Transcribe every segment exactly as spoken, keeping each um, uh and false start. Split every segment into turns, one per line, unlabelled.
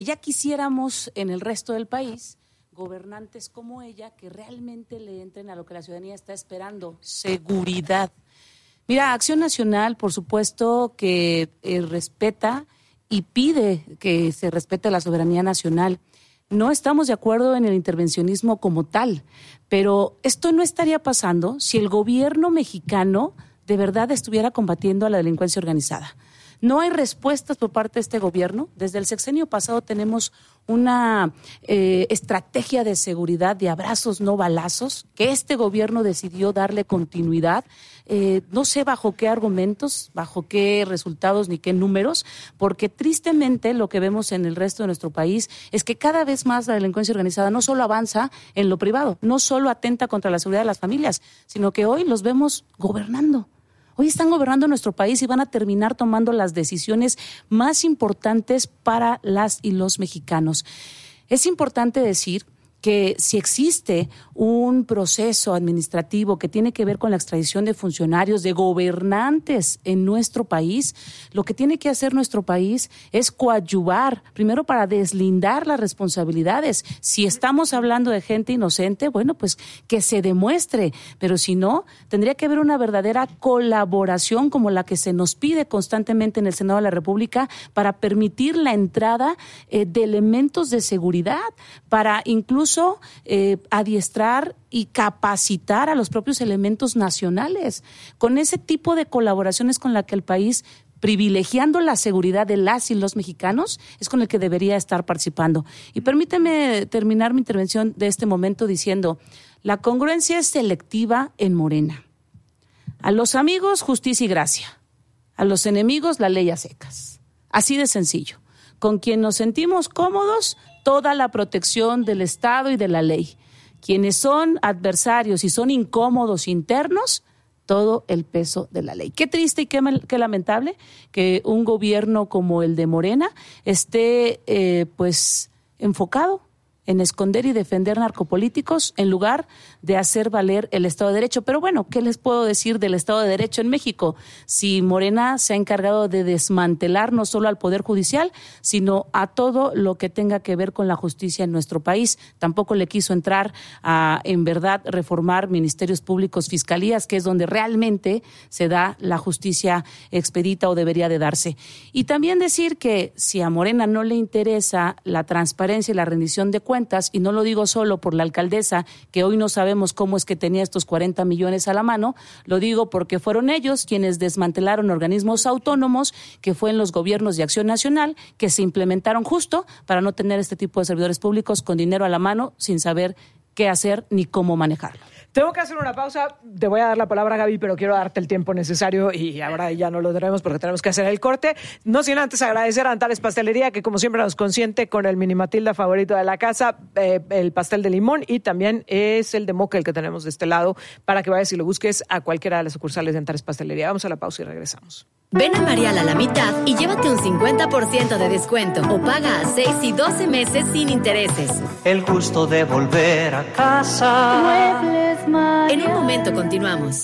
Y ya quisiéramos en el resto del país gobernantes como ella que realmente le entren a lo que la ciudadanía está esperando, seguridad. Mira, Acción Nacional, por supuesto, que eh, respeta y pide que se respete la soberanía nacional. No estamos de acuerdo en el intervencionismo como tal, pero esto no estaría pasando si el gobierno mexicano de verdad estuviera combatiendo a la delincuencia organizada. No hay respuestas por parte de este gobierno. Desde el sexenio pasado tenemos una eh, estrategia de seguridad de abrazos, no balazos, que este gobierno decidió darle continuidad. Eh, no sé bajo qué argumentos, bajo qué resultados ni qué números, porque tristemente lo que vemos en el resto de nuestro país es que cada vez más la delincuencia organizada no solo avanza en lo privado, no solo atenta contra la seguridad de las familias, sino que hoy los vemos gobernando. Hoy están gobernando nuestro país y van a terminar tomando las decisiones más importantes para las y los mexicanos. Es importante decir que si existe un proceso administrativo que tiene que ver con la extradición de funcionarios, de gobernantes en nuestro país, lo que tiene que hacer nuestro país es coadyuvar, primero para deslindar las responsabilidades. Si estamos hablando de gente inocente, bueno, pues que se demuestre, pero si no, tendría que haber una verdadera colaboración como la que se nos pide constantemente en el Senado de la República para permitir la entrada eh, de elementos de seguridad, para incluso Eh, adiestrar y capacitar a los propios elementos nacionales. Con ese tipo de colaboraciones con la que el país, privilegiando la seguridad de las y los mexicanos, es con el que debería estar participando. Y permíteme terminar mi intervención de este momento diciendo, la congruencia es selectiva en Morena. A los amigos, justicia y gracia. A los enemigos, la ley a secas. Así de sencillo. Con quien nos sentimos cómodos, toda la protección del Estado y de la ley. Quienes son adversarios y son incómodos internos, todo el peso de la ley. Qué triste y qué, qué lamentable que un gobierno como el de Morena esté eh, pues enfocado en esconder y defender narcopolíticos en lugar de hacer valer el Estado de Derecho. Pero bueno, ¿qué les puedo decir del Estado de Derecho en México? Si Morena se ha encargado de desmantelar no solo al Poder Judicial, sino a todo lo que tenga que ver con la justicia en nuestro país. Tampoco le quiso entrar a, en verdad, reformar ministerios públicos, fiscalías, que es donde realmente se da la justicia expedita o debería de darse. Y también decir que si a Morena no le interesa la transparencia y la rendición de cuentas, y no lo digo solo por la alcaldesa, que hoy no sabemos cómo es que tenía estos cuarenta millones a la mano, lo digo porque fueron ellos quienes desmantelaron organismos autónomos que fue en los gobiernos de Acción Nacional, que se implementaron justo para no tener este tipo de servidores públicos con dinero a la mano sin saber qué hacer ni cómo manejarlo.
Tengo que hacer una pausa, te voy a dar la palabra, Gaby, pero quiero darte el tiempo necesario y ahora ya no lo tenemos porque tenemos que hacer el corte. No sin antes agradecer a Antares Pastelería, que como siempre nos consiente con el mini Matilda favorito de la casa, eh, el pastel de limón, y también es el de moca el que tenemos de este lado, para que vayas y lo busques a cualquiera de las sucursales de Antares Pastelería. Vamos a la pausa y regresamos.
Ven a Marial a la mitad y llévate un cincuenta por ciento de descuento o paga a seis y doce meses sin intereses.
El gusto de volver a casa.
Muebles Marial. En un momento continuamos.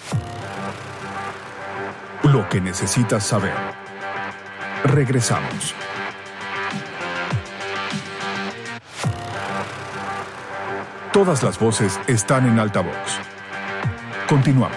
Lo que necesitas saber. Regresamos. Todas las voces están en altavoz. Continuamos.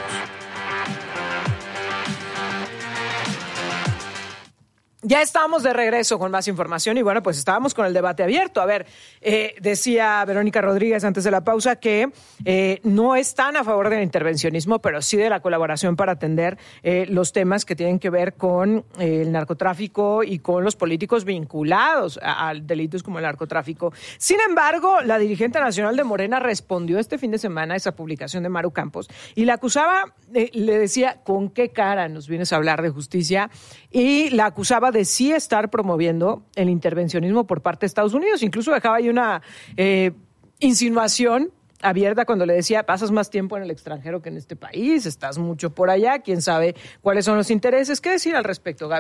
Ya estamos de regreso con más información y bueno, pues estábamos con el debate abierto. A ver, eh, decía Verónica Rodríguez antes de la pausa que eh, no están a favor del intervencionismo, pero sí de la colaboración para atender eh, los temas que tienen que ver con eh, el narcotráfico y con los políticos vinculados a, a delitos como el narcotráfico. Sin embargo, la dirigente nacional de Morena respondió este fin de semana a esa publicación de Maru Campos y la acusaba, eh, le decía, ¿con qué cara nos vienes a hablar de justicia? Y la acusaba de sí estar promoviendo el intervencionismo por parte de Estados Unidos. Incluso dejaba ahí una eh, insinuación abierta cuando le decía, pasas más tiempo en el extranjero que en este país, estás mucho por allá, quién sabe cuáles son los intereses. ¿Qué decir al respecto, Gaby?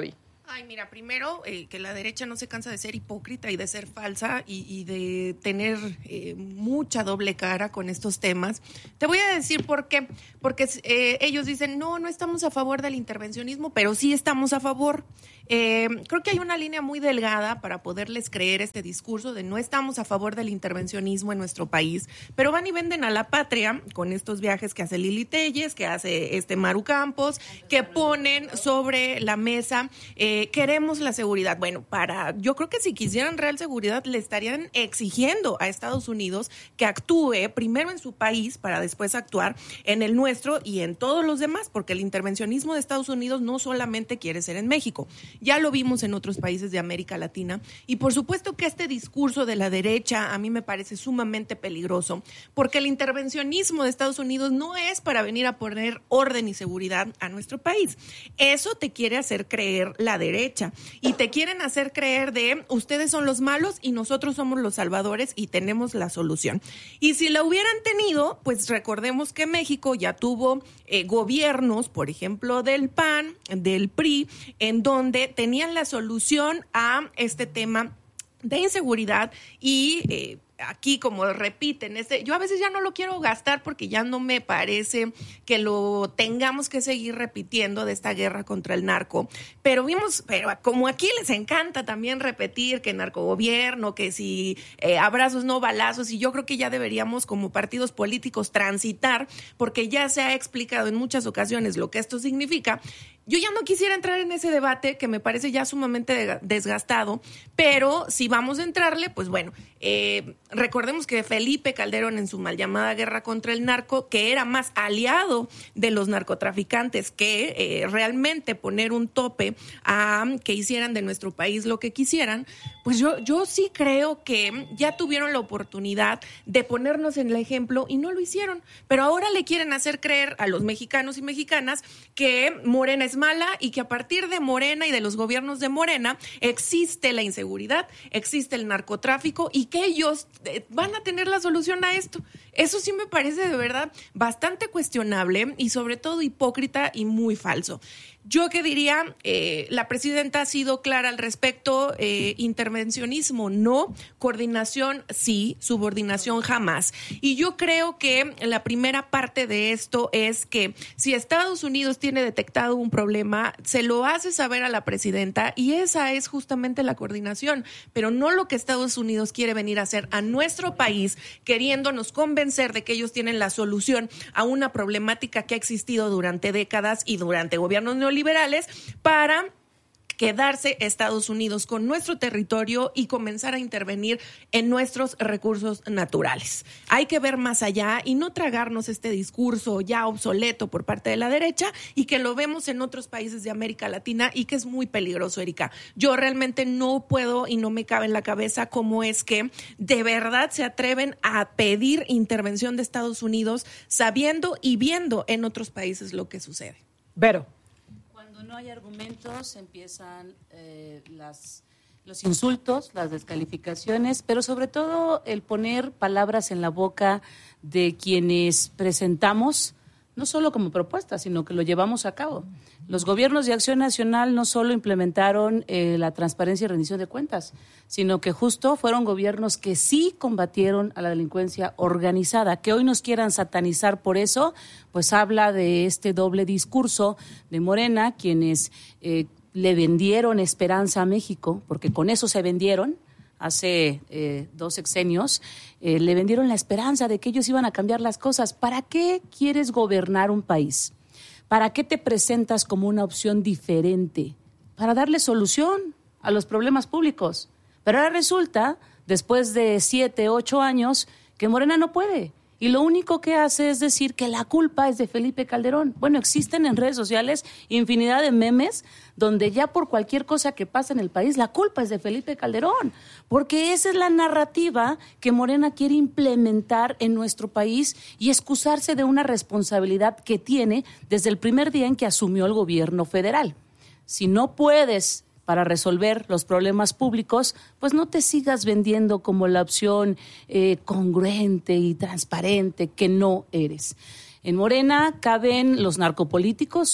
Ay, mira, primero eh, que la derecha no se cansa de ser hipócrita y de ser falsa y, y de tener eh, mucha doble cara con estos temas. Te voy a decir por qué. Porque eh, ellos dicen, no, no estamos a favor del intervencionismo, pero sí estamos a favor. Eh, creo que hay una línea muy delgada para poderles creer este discurso de no estamos a favor del intervencionismo en nuestro país, pero van y venden a la patria con estos viajes que hace Lili Telles, que hace este Maru Campos, que ponen sobre la mesa, eh, queremos la seguridad. Bueno, para, yo creo que si quisieran real seguridad le estarían exigiendo a Estados Unidos que actúe primero en su país para después actuar en el nuestro y en todos los demás, porque el intervencionismo de Estados Unidos no solamente quiere ser en México. Ya lo vimos en otros países de América Latina y por supuesto que este discurso de la derecha a mí me parece sumamente peligroso porque el intervencionismo de Estados Unidos no es para venir a poner orden y seguridad a nuestro país. Eso te quiere hacer creer la derecha y te quieren hacer creer de ustedes son los malos y nosotros somos los salvadores y tenemos la solución. Y si la hubieran tenido, pues recordemos que México ya tuvo eh, gobiernos, por ejemplo, del P A N, del P R I, en donde tenían la solución a este tema de inseguridad y eh, aquí como repiten, este, yo a veces ya no lo quiero gastar porque ya no me parece que lo tengamos que seguir repitiendo de esta guerra contra el narco, pero vimos, pero como aquí les encanta también repetir que narcogobierno, que si eh, abrazos no balazos, y yo creo que ya deberíamos como partidos políticos transitar, porque ya se ha explicado en muchas ocasiones lo que esto significa. Yo ya no quisiera entrar en ese debate que me parece ya sumamente desgastado, pero si vamos a entrarle, pues bueno, eh, recordemos que Felipe Calderón en su mal llamada guerra contra el narco, que era más aliado de los narcotraficantes que eh, realmente poner un tope a que hicieran de nuestro país lo que quisieran, pues yo, yo sí creo que ya tuvieron la oportunidad de ponernos en el ejemplo y no lo hicieron, pero ahora le quieren hacer creer a los mexicanos y mexicanas que Morena es mala y que a partir de Morena y de los gobiernos de Morena existe la inseguridad, existe el narcotráfico y que ellos van a tener la solución a esto. Eso sí me parece de verdad bastante cuestionable y sobre todo hipócrita y muy falso. Yo que diría, eh, la presidenta ha sido clara al respecto, eh, intervencionismo no, coordinación sí, subordinación jamás. Y yo creo que la primera parte de esto es que si Estados Unidos tiene detectado un problema, se lo hace saber a la presidenta y esa es justamente la coordinación, pero no lo que Estados Unidos quiere venir a hacer a nuestro país, queriéndonos convencer de que ellos tienen la solución a una problemática que ha existido durante décadas y durante gobiernos neoliberales liberales para quedarse Estados Unidos con nuestro territorio y comenzar a intervenir en nuestros recursos naturales. Hay que ver más allá y no tragarnos este discurso ya obsoleto por parte de la derecha y que lo vemos en otros países de América Latina y que es muy peligroso, Erika. Yo realmente no puedo y no me cabe en la cabeza cómo es que de verdad se atreven a pedir intervención de Estados Unidos sabiendo y viendo en otros países lo que sucede.
Vero.
Cuando no hay argumentos empiezan eh, las, los insultos, las descalificaciones, pero sobre todo el poner palabras en la boca de quienes presentamos, no solo como propuesta, sino que lo llevamos a cabo. Los gobiernos de Acción Nacional no solo implementaron eh, la transparencia y rendición de cuentas, sino que justo fueron gobiernos que sí combatieron a la delincuencia organizada. Que hoy nos quieran satanizar por eso, pues habla de este doble discurso de Morena, quienes eh, le vendieron esperanza a México, porque con eso se vendieron. Hace eh, dos sexenios, eh, le vendieron la esperanza de que ellos iban a cambiar las cosas. ¿Para qué quieres gobernar un país? ¿Para qué te presentas como una opción diferente? Para darle solución a los problemas públicos. Pero ahora resulta, después de siete, ocho años, que Morena no puede. Y lo único que hace es decir que la culpa es de Felipe Calderón. Bueno, existen en redes sociales infinidad de memes donde ya por cualquier cosa que pasa en el país, la culpa es de Felipe Calderón. Porque esa es la narrativa que Morena quiere implementar en nuestro país y excusarse de una responsabilidad que tiene desde el primer día en que asumió el gobierno federal. Si no puedes para resolver los problemas públicos, pues no te sigas vendiendo como la opción eh, congruente y transparente que no eres. En Morena caben los narcopolíticos, sí,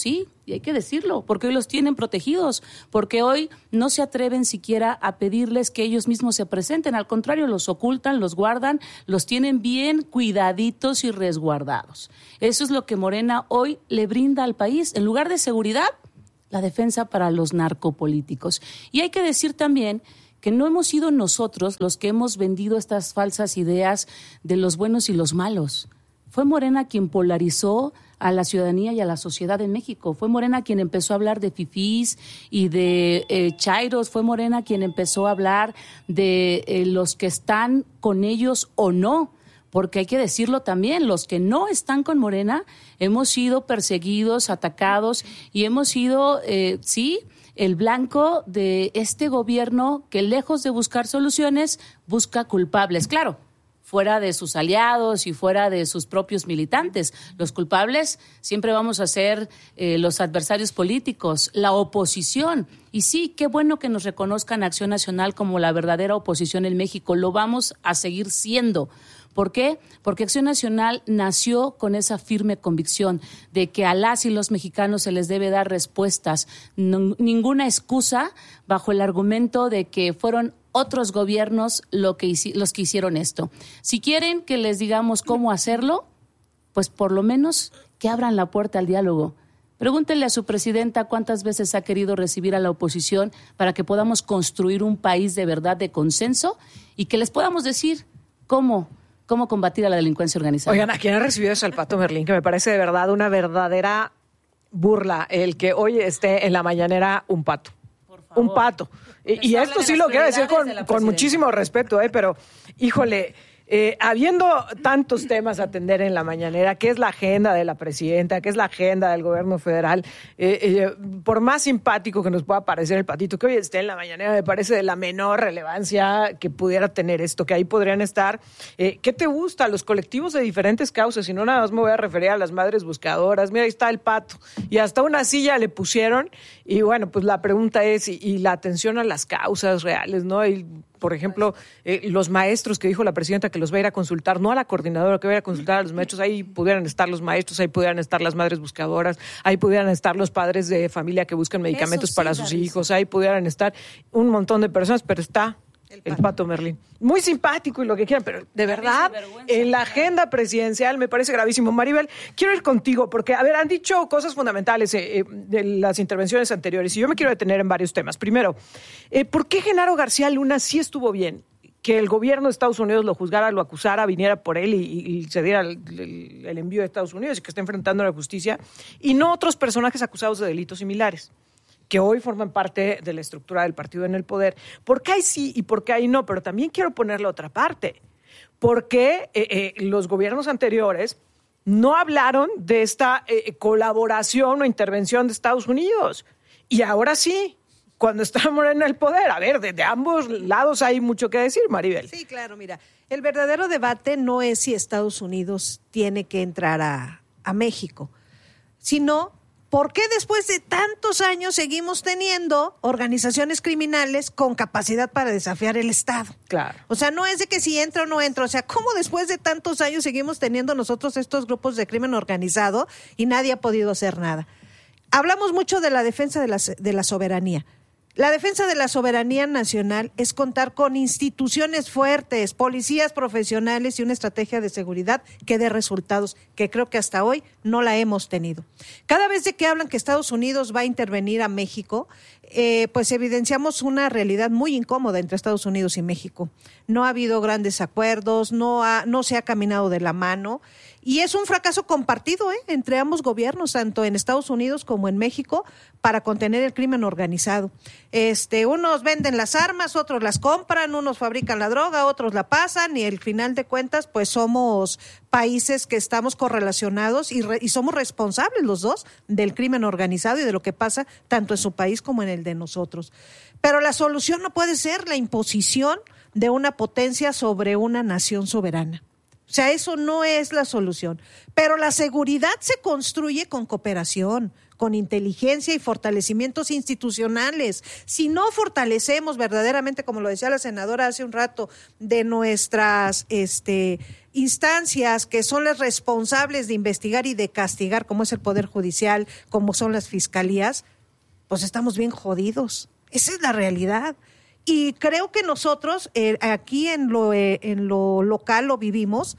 Y hay que decirlo, porque hoy los tienen protegidos, porque hoy no se atreven siquiera a pedirles que ellos mismos se presenten, al contrario, los ocultan, los guardan, los tienen bien cuidaditos y resguardados. Eso es lo que Morena hoy le brinda al país. En lugar de seguridad, la defensa para los narcopolíticos. Y hay que decir también que no hemos sido nosotros los que hemos vendido estas falsas ideas de los buenos y los malos. Fue Morena quien polarizó a la ciudadanía y a la sociedad en México. Fue Morena quien empezó a hablar de fifís y de eh, chairos. Fue Morena quien empezó a hablar de eh, los que están con ellos o no. Porque hay que decirlo también, los que no están con Morena hemos sido perseguidos, atacados y hemos sido, eh, sí, el blanco de este gobierno que lejos de buscar soluciones, busca culpables. Claro, fuera de sus aliados y fuera de sus propios militantes. Los culpables siempre vamos a ser eh, los adversarios políticos, la oposición. Y sí, qué bueno que nos reconozcan Acción Nacional como la verdadera oposición en México. Lo vamos a seguir siendo. ¿Por qué? Porque Acción Nacional nació con esa firme convicción de que a las y los mexicanos se les debe dar respuestas, no, ninguna excusa bajo el argumento de que fueron otros gobiernos lo que, los que hicieron esto. Si quieren que les digamos cómo hacerlo, pues por lo menos que abran la puerta al diálogo. Pregúntenle a su presidenta cuántas veces ha querido recibir a la oposición para que podamos construir un país de verdad, de consenso, y que les podamos decir cómo cómo combatir a la delincuencia organizada.
Oigan, ¿a quién ha recibido eso al Pato Merlín? Que me parece de verdad una verdadera burla el que hoy esté en la mañanera un pato. Por favor. Un pato. Y, y esto sí lo quiero decir con, con muchísimo respeto, ¿eh? Pero, híjole, eh, habiendo tantos temas a atender en la mañanera, ¿qué es la agenda de la presidenta? ¿Qué es la agenda del gobierno federal? Eh, eh, por más simpático que nos pueda parecer el patito, que hoy esté en la mañanera, me parece de la menor relevancia que pudiera tener esto, que ahí podrían estar. Eh, ¿Qué te gusta? Los colectivos de diferentes causas, si no nada más me voy a referir a las madres buscadoras. Mira, ahí está el pato. Y hasta una silla le pusieron. Y bueno, pues la pregunta es, y, y la atención a las causas reales, ¿no? Y, por ejemplo, eh, los maestros que dijo la presidenta que los va a ir a consultar, no a la coordinadora, que va a ir a consultar a los maestros, ahí pudieran estar los maestros, ahí pudieran estar las madres buscadoras, ahí pudieran estar los padres de familia que buscan medicamentos sí, para sus hijos, ahí pudieran estar un montón de personas, pero está el pato. el Pato Merlín. Muy simpático y lo que quieran, pero de verdad, en la agenda presidencial me parece gravísimo. Maribel, quiero ir contigo porque, a ver, han dicho cosas fundamentales eh, eh, de las intervenciones anteriores y yo me quiero detener en varios temas. Primero, eh, ¿por qué Genaro García Luna sí estuvo bien que el gobierno de Estados Unidos lo juzgara, lo acusara, viniera por él y, y se diera el, el, el envío de Estados Unidos y que está enfrentando a la justicia, y no otros personajes acusados de delitos similares, que hoy forman parte de la estructura del partido en el poder? ¿Por qué hay sí y por qué hay no? Pero también quiero ponerle otra parte. ¿Por qué eh, eh, los gobiernos anteriores no hablaron de esta eh, colaboración o intervención de Estados Unidos? Y ahora sí, cuando estamos en el poder. A ver, de, de ambos lados hay mucho que decir, Maribel.
Sí, claro, mira, el verdadero debate no es si Estados Unidos tiene que entrar a, a México, sino ¿por qué después de tantos años seguimos teniendo organizaciones criminales con capacidad para desafiar el Estado?
Claro.
O sea, no es de que si entra o no entra. O sea, ¿cómo después de tantos años seguimos teniendo nosotros estos grupos de crimen organizado y nadie ha podido hacer nada? Hablamos mucho de la defensa de la, de la soberanía. La defensa de la soberanía nacional es contar con instituciones fuertes, policías profesionales y una estrategia de seguridad que dé resultados, que creo que hasta hoy no la hemos tenido. Cada vez de que hablan que Estados Unidos va a intervenir a México, eh, pues evidenciamos una realidad muy incómoda entre Estados Unidos y México. No ha habido grandes acuerdos, no, ha, no se ha caminado de la mano. Y es un fracaso compartido ¿eh? entre ambos gobiernos, tanto en Estados Unidos como en México, para contener el crimen organizado. Este, unos venden las armas, otros las compran, unos fabrican la droga, otros la pasan, y al final de cuentas, pues somos países que estamos correlacionados y, re, y somos responsables los dos del crimen organizado y de lo que pasa tanto en su país como en el de nosotros. Pero la solución no puede ser la imposición de una potencia sobre una nación soberana. O sea, eso no es la solución. Pero la seguridad se construye con cooperación, con inteligencia y fortalecimientos institucionales. Si no fortalecemos verdaderamente, como lo decía la senadora hace un rato, de nuestras este, instancias que son las responsables de investigar y de castigar, como es el Poder Judicial, como son las fiscalías, pues estamos bien jodidos. Esa es la realidad. Y creo que nosotros eh, aquí en lo, eh, en lo local lo vivimos.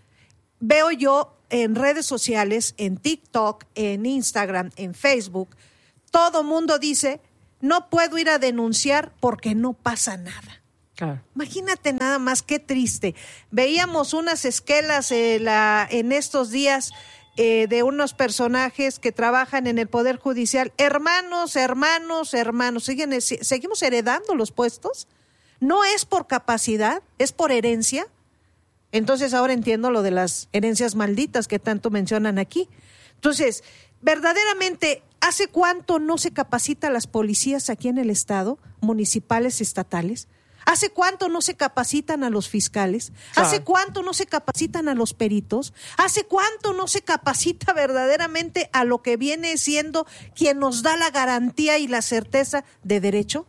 Veo yo en redes sociales, en TikTok, en Instagram, en Facebook, todo mundo dice, no puedo ir a denunciar porque no pasa nada. Claro. Imagínate nada más, qué triste. Veíamos unas esquelas eh, la, en estos días eh, de unos personajes que trabajan en el Poder Judicial. Hermanos, hermanos, hermanos, ¿siguen, ¿seguimos heredando los puestos? No es por capacidad, es por herencia. Entonces ahora entiendo lo de las herencias malditas que tanto mencionan aquí. Entonces, verdaderamente, ¿hace cuánto no se capacita a las policías aquí en el estado, municipales, estatales? ¿Hace cuánto no se capacitan a los fiscales? ¿Hace cuánto no se capacitan a los peritos? ¿Hace cuánto no se capacita verdaderamente a lo que viene siendo quien nos da la garantía y la certeza de derecho?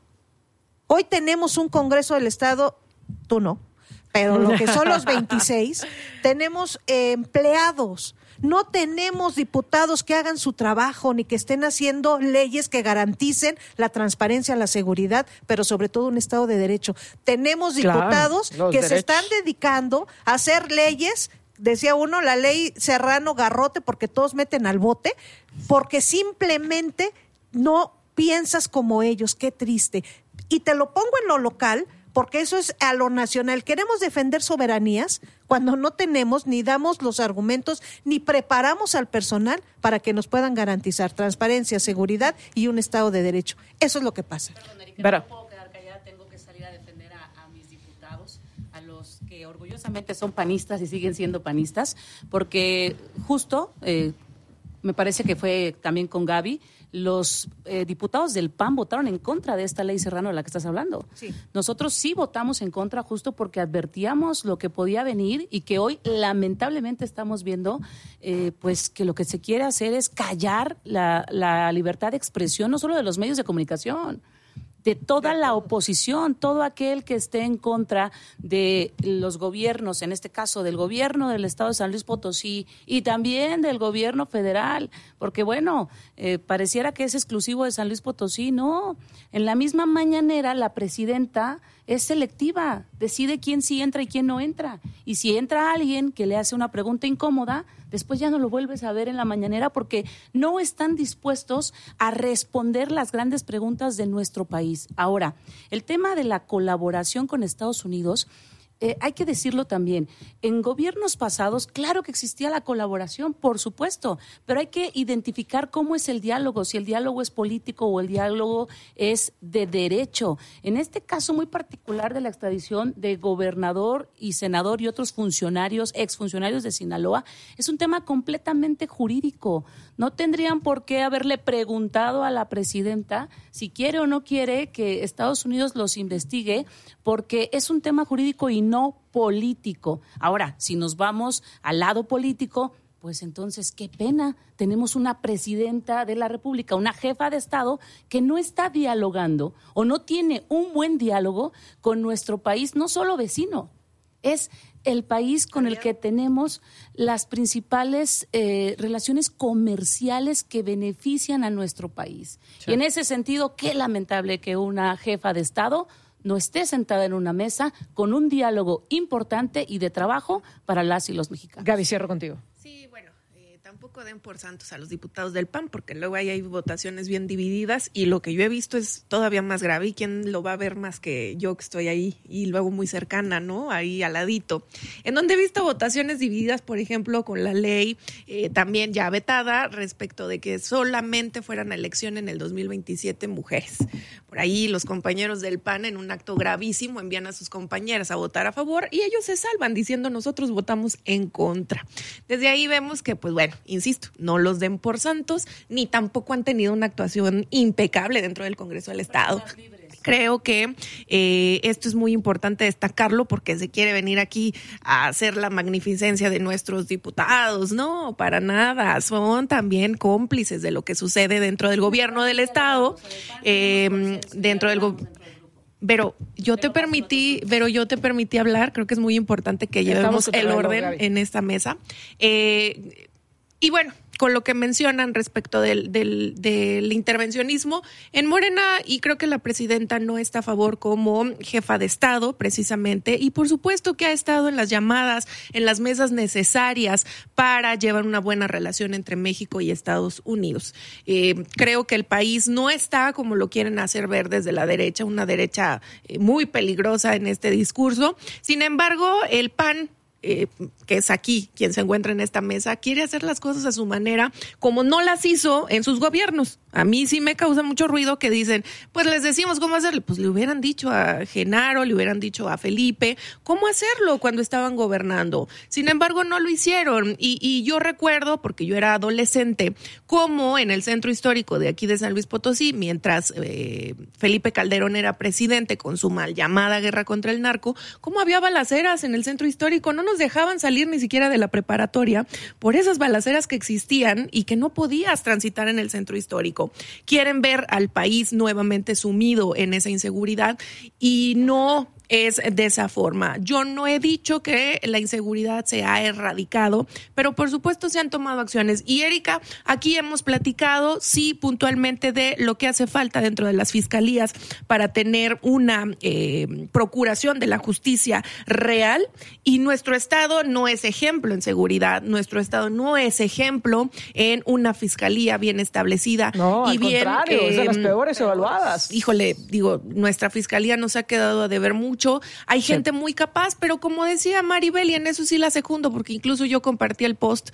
Hoy tenemos un Congreso del Estado, tú no, pero lo que son los veintiséis, tenemos eh, empleados. No tenemos diputados que hagan su trabajo ni que estén haciendo leyes que garanticen la transparencia, la seguridad, pero sobre todo un Estado de Derecho. Tenemos diputados claro, que derechos. se están dedicando a hacer leyes, decía uno, la ley Serrano Garrote, porque todos meten al bote, porque simplemente no piensas como ellos. Qué triste. Y te lo pongo en lo local, porque eso es a lo nacional. Queremos defender soberanías cuando no tenemos, ni damos los argumentos, ni preparamos al personal para que nos puedan garantizar transparencia, seguridad y un Estado de Derecho. Eso es lo que pasa.
Perdón, Erika, Pero, no puedo quedar callada, tengo que salir a defender a, a mis diputados, a los que orgullosamente son panistas y siguen siendo panistas, porque justo, eh, me parece que fue también con Gaby, los eh, diputados del P A N votaron en contra de esta ley Serrano de la que estás hablando. Sí. Nosotros sí votamos en contra justo porque advertíamos lo que podía venir y que hoy lamentablemente estamos viendo eh, pues que lo que se quiere hacer es callar la, la libertad de expresión, no solo de los medios de comunicación, de toda la oposición, todo aquel que esté en contra de los gobiernos, en este caso del gobierno del Estado de San Luis Potosí y también del gobierno federal, porque bueno, eh, pareciera que es exclusivo de San Luis Potosí, no, en la misma mañanera la presidenta es selectiva, decide quién sí entra y quién no entra, y si entra alguien que le hace una pregunta incómoda, después ya no lo vuelves a ver en la mañanera porque no están dispuestos a responder las grandes preguntas de nuestro país. Ahora, el tema de la colaboración con Estados Unidos, eh, hay que decirlo también, en gobiernos pasados, claro que existía la colaboración, por supuesto, pero hay que identificar cómo es el diálogo, si el diálogo es político o el diálogo es de derecho. En este caso muy particular de la extradición de gobernador y senador y otros funcionarios, exfuncionarios de Sinaloa, es un tema completamente jurídico. No tendrían por qué haberle preguntado a la presidenta si quiere o no quiere que Estados Unidos los investigue, porque es un tema jurídico y no político. Ahora, si nos vamos al lado político, pues entonces qué pena. Tenemos una presidenta de la República, una jefa de Estado que no está dialogando o no tiene un buen diálogo con nuestro país, no solo vecino, es el país con el que tenemos las principales eh, relaciones comerciales que benefician a nuestro país. Sí. Y en ese sentido, qué lamentable que una jefa de Estado no esté sentada en una mesa con un diálogo importante y de trabajo para las y los mexicanos.
Gaby, cierro contigo.
Sí, bueno. Tampoco den por santos a los diputados del P A N, porque luego ahí hay votaciones bien divididas y lo que yo he visto es todavía más grave. ¿Y quién lo va a ver más que yo, que estoy ahí y luego muy cercana, ¿no? Ahí al ladito. En donde he visto votaciones divididas, por ejemplo, con la ley eh, también ya vetada respecto de que solamente fueran a elección en el dos mil veintisiete mujeres. Por ahí los compañeros del P A N en un acto gravísimo envían a sus compañeras a votar a favor y ellos se salvan diciendo nosotros votamos en contra. Desde ahí vemos que, pues bueno, insisto, no los den por santos, ni tampoco han tenido una actuación impecable dentro del Congreso del Estado. creo que eh, esto es muy importante destacarlo porque se quiere venir aquí a hacer la magnificencia de nuestros diputados. No, para nada. Son también cómplices de lo que sucede dentro del gobierno del Estado, eh, dentro del gobierno. Pero yo te permití, pero yo te permití hablar. Creo que es muy importante que llevemos el orden en esta mesa. Eh, y bueno, con lo que mencionan respecto del, del, del intervencionismo en Morena, y creo que la presidenta no está a favor como jefa de Estado, precisamente, y por supuesto que ha estado en las llamadas, en las mesas necesarias para llevar una buena relación entre México y Estados Unidos. Eh, creo que el país no está como lo quieren hacer ver desde la derecha, una derecha eh, muy peligrosa en este discurso. Sin embargo, el P A N, Eh, que es aquí quien se encuentra en esta mesa, quiere hacer las cosas a su manera, como no las hizo en sus gobiernos. A mí sí me causa mucho ruido que dicen, pues les decimos cómo hacerlo. Pues le hubieran dicho a Genaro, le hubieran dicho a Felipe cómo hacerlo cuando estaban gobernando. Sin embargo, no lo hicieron. Y, y yo recuerdo, porque yo era adolescente, cómo en el centro histórico de aquí de San Luis Potosí, mientras eh, Felipe Calderón era presidente con su mal llamada guerra contra el narco, cómo había balaceras en el centro histórico. No nos dejaban salir ni siquiera de la preparatoria por esas balaceras que existían y que no podías transitar en el centro histórico. Quieren ver al país nuevamente sumido en esa inseguridad y no es de esa forma. Yo no he dicho que la inseguridad se ha erradicado, pero por supuesto se han tomado acciones. Y Erika, aquí hemos platicado, sí, puntualmente de lo que hace falta dentro de las fiscalías para tener una eh, procuración de la justicia real, y nuestro estado no es ejemplo en seguridad, nuestro estado no es ejemplo en una fiscalía bien establecida.
No,
y
al
bien,
contrario,
eh,
es de las peores evaluadas.
Híjole, digo, nuestra fiscalía nos ha quedado a deber mucho. Hay gente sí. muy capaz, pero como decía Maribel, y en eso sí la secundo, porque incluso yo compartí el post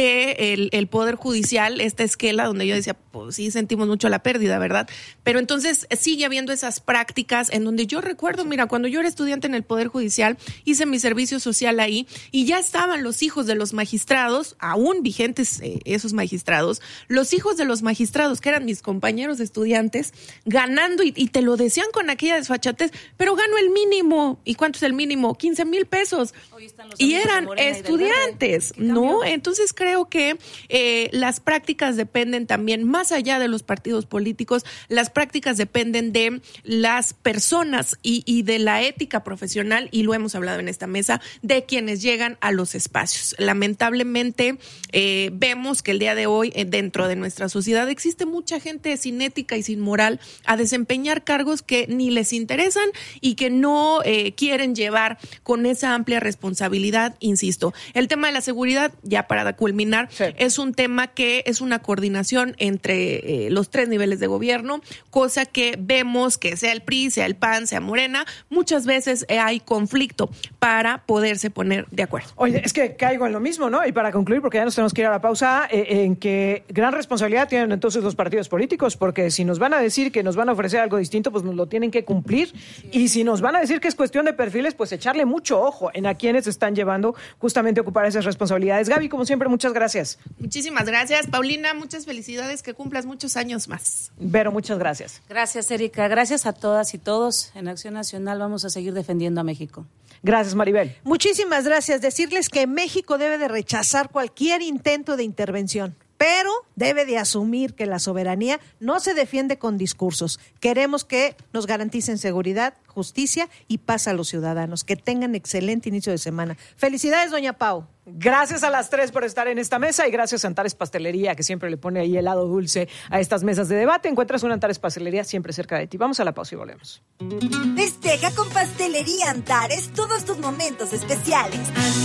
de el, el Poder Judicial, esta esquela, donde yo decía, pues sí sentimos mucho la pérdida, ¿verdad? Pero entonces sigue habiendo esas prácticas en donde yo recuerdo, mira, cuando yo era estudiante en el Poder Judicial, hice mi servicio social ahí y ya estaban los hijos de los magistrados, aún vigentes eh, esos magistrados, los hijos de los magistrados, que eran mis compañeros estudiantes, ganando, y, y te lo decían con aquella desfachatez, pero gano el mínimo. Mínimo. ¿Y cuánto es el mínimo? quince mil pesos. Y eran estudiantes, ¿no? Entonces creo que eh, las prácticas dependen también, más allá de los partidos políticos, las prácticas dependen de las personas y, y de la ética profesional, y lo hemos hablado en esta mesa, de quienes llegan a los espacios. Lamentablemente eh, vemos que el día de hoy, eh, dentro de nuestra sociedad, existe mucha gente sin ética y sin moral a desempeñar cargos que ni les interesan y que no Eh, quieren llevar con esa amplia responsabilidad. Insisto, el tema de la seguridad, ya para culminar, sí. es un tema que es una coordinación entre eh, los tres niveles de gobierno, cosa que vemos que sea el P R I, sea el P A N, sea Morena, muchas veces eh, hay conflicto para poderse poner de acuerdo.
Oye, es que caigo en lo mismo, ¿no? Y para concluir, porque ya nos tenemos que ir a la pausa, eh, en que gran responsabilidad tienen entonces los partidos políticos, porque si nos van a decir que nos van a ofrecer algo distinto, pues nos lo tienen que cumplir, sí. y si nos van a decir que es cuestión de perfiles, pues echarle mucho ojo en a quienes están llevando justamente a ocupar esas responsabilidades. Gaby, como siempre, muchas gracias.
Muchísimas gracias, Paulina, muchas felicidades, que cumplas muchos años más.
Vero, muchas gracias.
Gracias, Erika, gracias a todas y todos. En Acción Nacional vamos a seguir defendiendo a México.
Gracias, Maribel.
Muchísimas gracias. Decirles que México debe de rechazar cualquier intento de intervención, pero debe de asumir que la soberanía no se defiende con discursos. Queremos que nos garanticen seguridad, justicia y paz a los ciudadanos. Que tengan excelente inicio de semana. Felicidades, doña Pau.
Gracias a las tres por estar en esta mesa y gracias a Antares Pastelería, que siempre le pone ahí helado dulce a estas mesas de debate. Encuentras una Antares Pastelería siempre cerca de ti. Vamos a la pausa y volvemos.
Festeja con Pastelería Antares todos tus momentos especiales.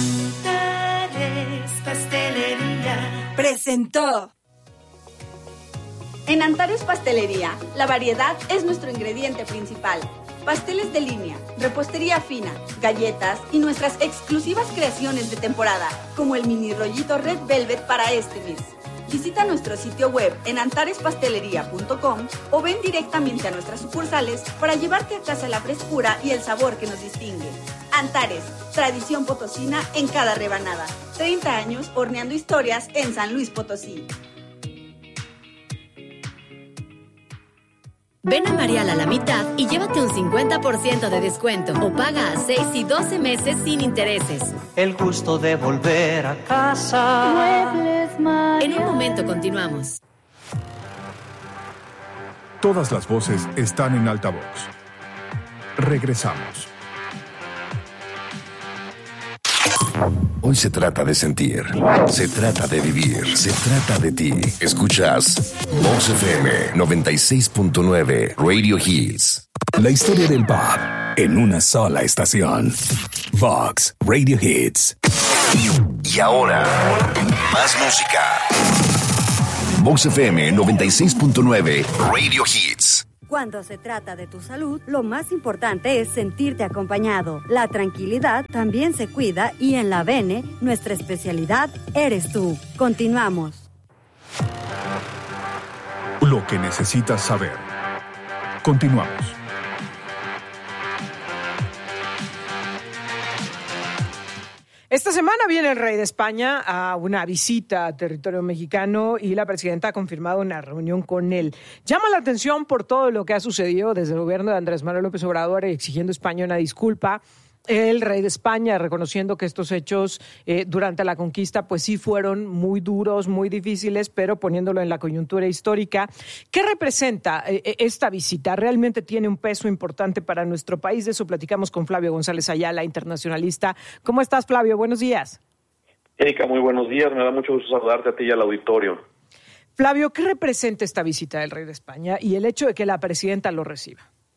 Antares Pastelería presentó.
En Antares Pastelería, la variedad es nuestro ingrediente principal. Pasteles de línea, repostería fina, galletas y nuestras exclusivas creaciones de temporada, como el mini rollito Red Velvet para este mes. Visita nuestro sitio web en antares pastelería punto com o ven directamente a nuestras sucursales para llevarte a casa la frescura y el sabor que nos distingue. Antares, tradición potosina en cada rebanada. treinta años horneando historias en San Luis Potosí.
Ven a Mariala a la mitad y llévate un cincuenta por ciento de descuento o paga a seis y doce meses sin intereses.
El gusto de volver a casa.
Muebles Mariala. En un momento continuamos.
Todas las voces están en altavoz. Regresamos.
Hoy se trata de sentir, se trata de vivir, se trata de ti. Escuchas Vox F M noventa y seis punto nueve Radio Hits.
La historia del pop en una sola estación. Vox Radio Hits.
Y ahora, más música. Vox F M noventa y seis punto nueve Radio Hits.
Cuando se trata de tu salud, lo más importante es sentirte acompañado. La tranquilidad también se cuida y en la Bene, nuestra especialidad eres tú. Continuamos.
Lo que necesitas saber. Continuamos.
Esta semana viene el rey de España a una visita a territorio mexicano y la presidenta ha confirmado una reunión con él. Llama la atención por todo lo que ha sucedido desde el gobierno de Andrés Manuel López Obrador exigiendo a España una disculpa. El rey de España reconociendo que estos hechos eh, durante la conquista pues sí fueron muy duros, muy difíciles, pero poniéndolo en la coyuntura histórica. ¿Qué representa eh, esta visita? ¿Realmente tiene un peso importante para nuestro país? De eso platicamos con Flavio González Ayala, internacionalista. ¿Cómo estás, Flavio? Buenos días.
Erika, muy buenos días. Me da mucho gusto saludarte a ti y al auditorio.
Flavio, ¿qué representa esta visita del rey de España y el hecho de que la presidenta lo reciba?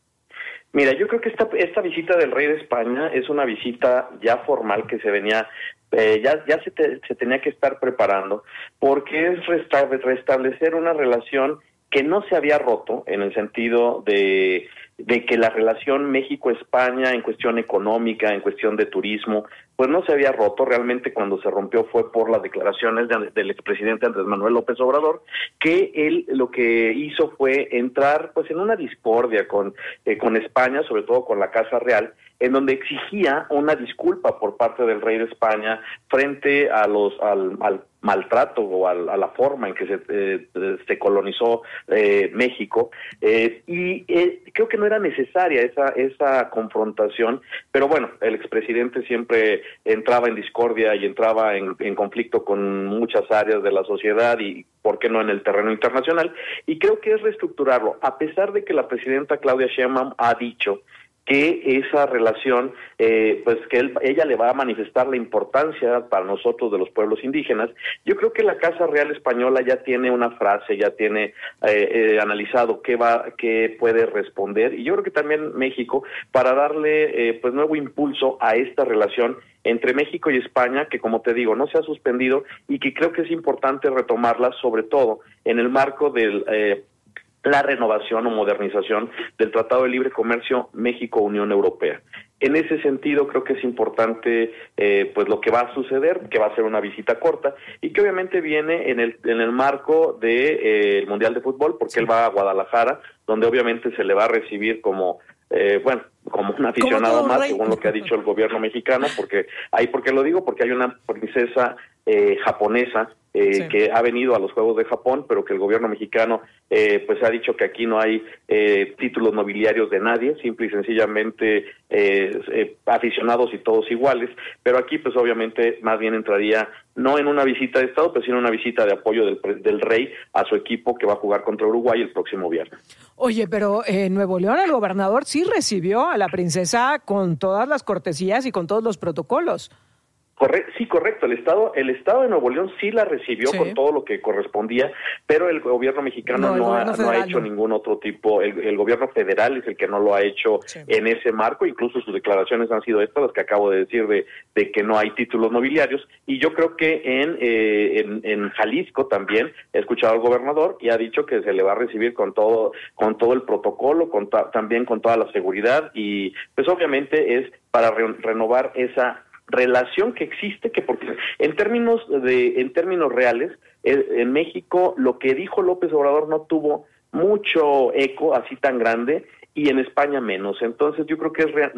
Mira, yo creo que esta esta visita del rey de España es una visita ya formal que se venía, eh, ya ya se, te, se tenía que estar preparando, porque es resta- restablecer una relación que no se había roto en el sentido de, de que la relación México-España en cuestión económica, en cuestión de turismo, pues no se había roto. Realmente cuando se rompió fue por las declaraciones de, del expresidente Andrés Manuel López Obrador, que él lo que hizo fue entrar pues en una discordia con, eh, con España, sobre todo con la Casa Real, en donde exigía una disculpa por parte del rey de España frente a los al, al maltrato o al, a la forma en que se, eh, se colonizó eh, México, eh, y eh, creo que no era necesaria esa esa confrontación, pero bueno, el expresidente siempre entraba en discordia y entraba en, en conflicto con muchas áreas de la sociedad y por qué no en el terreno internacional, y creo que es reestructurarlo, a pesar de que la presidenta Claudia Sheinbaum ha dicho que esa relación, eh, pues que él, ella le va a manifestar la importancia para nosotros de los pueblos indígenas. Yo creo que la Casa Real Española ya tiene una frase, ya tiene eh, eh, analizado qué va, qué puede responder, y yo creo que también México, para darle eh, pues nuevo impulso a esta relación entre México y España, que como te digo, no se ha suspendido y que creo que es importante retomarla, sobre todo en el marco del eh, la renovación o modernización del Tratado de Libre Comercio México-Unión Europea. En ese sentido, creo que es importante eh, pues lo que va a suceder, que va a ser una visita corta y que obviamente viene en el en el marco del de, eh, Mundial de Fútbol, porque sí. Él va a Guadalajara, donde obviamente se le va a recibir como eh, bueno, como un aficionado más, rey. Según lo que ha dicho el gobierno mexicano, porque ahí porque lo digo, porque hay una princesa eh, japonesa eh, sí. que ha venido a los Juegos de Japón, pero que el gobierno mexicano eh, pues ha dicho que aquí no hay eh, títulos nobiliarios de nadie, simple y sencillamente eh, eh, aficionados y todos iguales, pero aquí pues obviamente más bien entraría no en una visita de Estado, pero sí en una visita de apoyo del, del rey a su equipo que va a jugar contra Uruguay el próximo viernes.
Oye, pero en Nuevo León el gobernador sí recibió a la princesa con todas las cortesías y con todos los protocolos.
Corre- sí, correcto. El estado, el estado de Nuevo León sí la recibió sí. con todo lo que correspondía, pero el gobierno mexicano no, no, ha, no ha hecho no. ningún otro tipo. El, el gobierno federal es el que no lo ha hecho sí. en ese marco. Incluso sus declaraciones han sido estas, las que acabo de decir, de, de que no hay títulos nobiliarios. Y yo creo que en, eh, en, en Jalisco también he escuchado al gobernador y ha dicho que se le va a recibir con todo, con todo el protocolo, con ta- también con toda la seguridad y, pues, obviamente es para re- renovar esa relación que existe, que porque en términos de en términos reales en México lo que dijo López Obrador no tuvo mucho eco así tan grande y en España menos. Entonces yo creo que es re-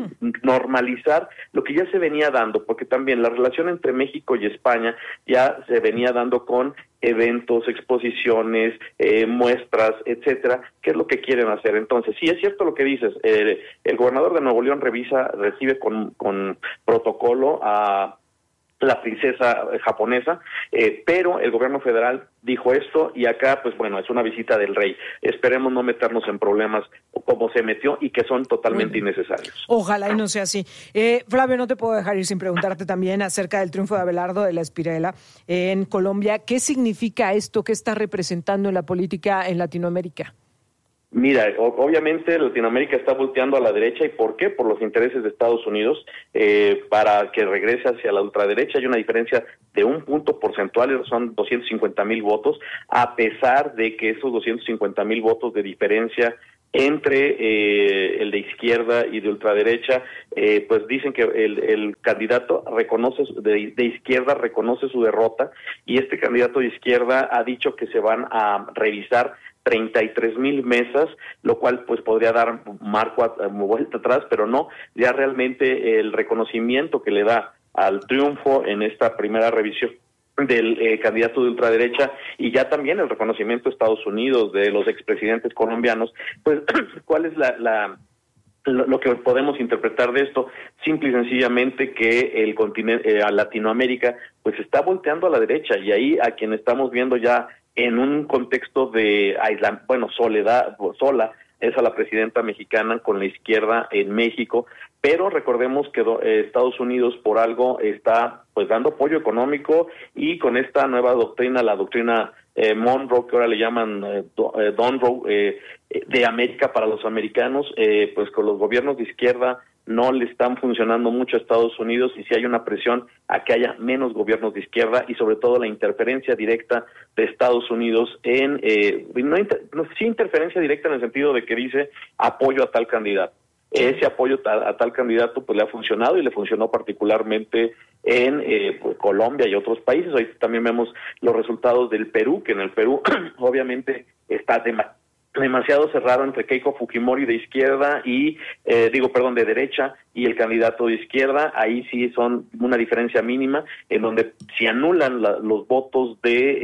normalizar lo que ya se venía dando, porque también la relación entre México y España ya se venía dando con eventos, exposiciones, eh, muestras, etcétera, ¿qué es lo que quieren hacer? Entonces, sí es cierto lo que dices, eh, el gobernador de Nuevo León revisa, recibe con, con protocolo a la princesa japonesa, eh, pero el gobierno federal dijo esto y acá, pues bueno, es una visita del rey. Esperemos no meternos en problemas como se metió y que son totalmente bueno, innecesarios.
Ojalá y no sea así. Eh, Flavio, no te puedo dejar ir sin preguntarte también acerca del triunfo de Abelardo de la Espriella en Colombia. ¿Qué significa esto? ¿Qué está representando en la política en Latinoamérica?
Mira, obviamente Latinoamérica está volteando a la derecha. ¿Y por qué? Por los intereses de Estados Unidos, eh, para que regrese hacia la ultraderecha. Hay una diferencia de un punto porcentual, son doscientos cincuenta mil votos, a pesar de que esos doscientos cincuenta mil votos de diferencia entre eh, el de izquierda y de ultraderecha, eh, pues dicen que el, el candidato reconoce de, de izquierda reconoce su derrota, y este candidato de izquierda ha dicho que se van a revisar treinta y tres mil mesas, lo cual pues podría dar marco a, a vuelta atrás, pero no, ya realmente el reconocimiento que le da al triunfo en esta primera revisión del eh, candidato de ultraderecha, y ya también el reconocimiento de Estados Unidos, de los expresidentes colombianos, pues ¿cuál es la, la lo, lo que podemos interpretar de esto? Simple y sencillamente que el continente, eh, a Latinoamérica, pues está volteando a la derecha, y ahí a quien estamos viendo ya en un contexto de aislamiento, bueno, soledad, sola, es a la presidenta mexicana con la izquierda en México, pero recordemos que eh, Estados Unidos por algo está pues dando apoyo económico, y con esta nueva doctrina, la doctrina eh, Monroe, que ahora le llaman eh, Donroe, eh, de América para los americanos, eh, pues con los gobiernos de izquierda no le están funcionando mucho a Estados Unidos, y si hay una presión a que haya menos gobiernos de izquierda, y sobre todo la interferencia directa de Estados Unidos en, eh, no, inter, no sí interferencia directa en el sentido de que dice apoyo a tal candidato. Ese apoyo a, a tal candidato pues le ha funcionado, y le funcionó particularmente en eh, pues, Colombia y otros países. Hoy también vemos los resultados del Perú, que en el Perú obviamente está de demasiado cerrado entre Keiko Fujimori de izquierda y, eh, digo, perdón, de derecha, y el candidato de izquierda. Ahí sí son una diferencia mínima, en donde si anulan la, los votos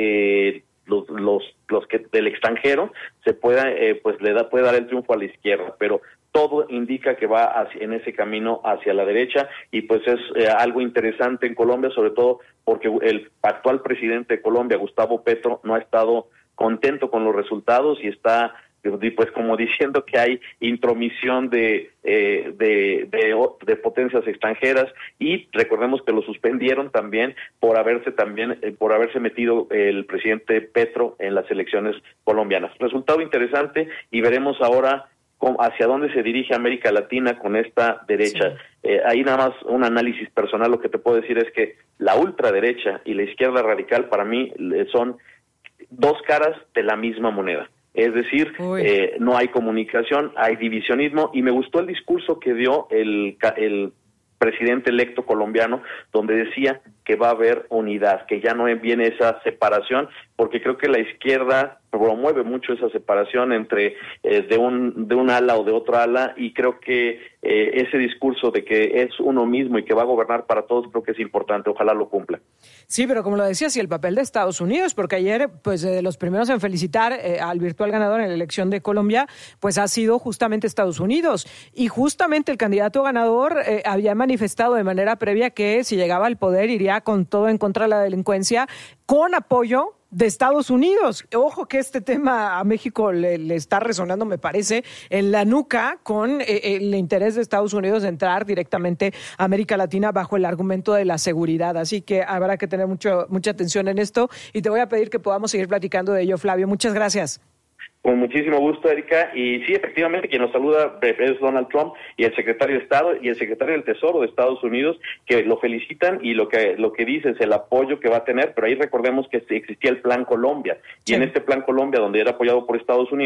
de eh, los los los que del extranjero, se pueda, eh, pues le da puede dar el triunfo a la izquierda, pero todo indica que va hacia, en ese camino hacia la derecha, y pues es eh, algo interesante en Colombia, sobre todo porque el actual presidente de Colombia, Gustavo Petro, no ha estado contento con los resultados, y está pues como diciendo que hay intromisión de, eh, de, de de potencias extranjeras, y recordemos que lo suspendieron también por haberse también eh, por haberse metido el presidente Petro en las elecciones colombianas. Resultado interesante, y veremos ahora hacia dónde se dirige América Latina con esta derecha. Sí. Eh, ahí nada más un análisis personal, lo que te puedo decir es que la ultraderecha y la izquierda radical para mí son dos caras de la misma moneda. Es decir, eh, no hay comunicación, hay divisionismo, y me gustó el discurso que dio el, el presidente electo colombiano, donde decía que va a haber unidad, que ya no viene esa separación, porque creo que la izquierda promueve mucho esa separación entre eh, de un de un ala o de otra ala, y creo que eh, ese discurso de que es uno mismo y que va a gobernar para todos, creo que es importante, ojalá lo cumpla.
Sí, pero como lo decías, y el papel de Estados Unidos, porque ayer, pues de los primeros en felicitar eh, al virtual ganador en la elección de Colombia, pues ha sido justamente Estados Unidos, y justamente el candidato ganador eh, había manifestado de manera previa que si llegaba al poder iría con todo en contra de la delincuencia, con apoyo de Estados Unidos. Ojo que este tema a México le, le está resonando, me parece, en la nuca con eh, el interés de Estados Unidos de entrar directamente a América Latina bajo el argumento de la seguridad. Así que habrá que tener mucho, mucha atención en esto, y te voy a pedir que podamos seguir platicando de ello, Flavio. Muchas gracias.
Con muchísimo gusto, Erika. Y sí, efectivamente, quien nos saluda es Donald Trump y el secretario de Estado y el secretario del Tesoro de Estados Unidos, que lo felicitan, y lo que lo que dice es el apoyo que va a tener. Pero ahí recordemos que existía el Plan Colombia, sí. Y en este Plan Colombia, donde era apoyado por Estados Unidos,